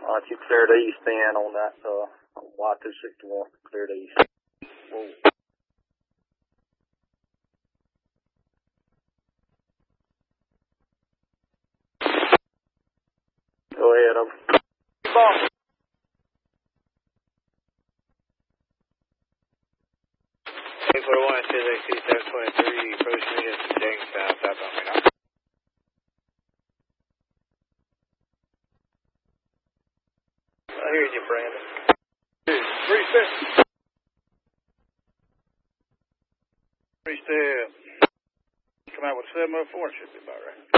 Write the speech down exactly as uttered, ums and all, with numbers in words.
Uh, you cleared east then on that, uh, Y two sixty-one, cleared east. Whoa. Go ahead, over. Ball. eight forty-one, says I see seven twenty-three, approach units from Jamestown, southbound right now. I hear you, Brandon. Three step. Three step. Come out with seven oh four, should be about right.